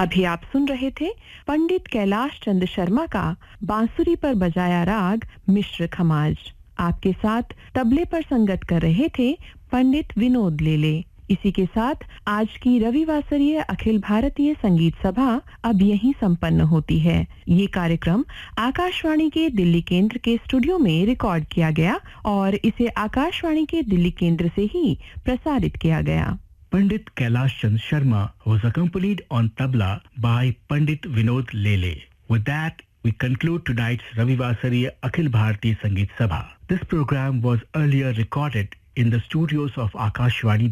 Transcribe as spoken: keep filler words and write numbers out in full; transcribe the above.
अभी आप सुन रहे थे पंडित कैलाश चंद्र शर्मा का बांसुरी पर बजाया राग मिश्र खमाज। आपके साथ तबले पर संगत कर रहे थे पंडित विनोद लेले। इसी के साथ आज की रविवासरीय अखिल भारतीय संगीत सभा अब यहीं संपन्न होती है। ये कार्यक्रम आकाशवाणी के दिल्ली केंद्र के स्टूडियो में रिकॉर्ड किया गया और इसे आकाशवाणी के दिल्ली केंद्र से ही प्रसारित किया गया। Pandit Kailash Chandra Sharma was accompanied on tabla by Pandit Vinod Lele. With that, we conclude tonight's Ravivasariya Akhil Bharatiya Sangeet Sabha. This program was earlier recorded in the studios of Akashvani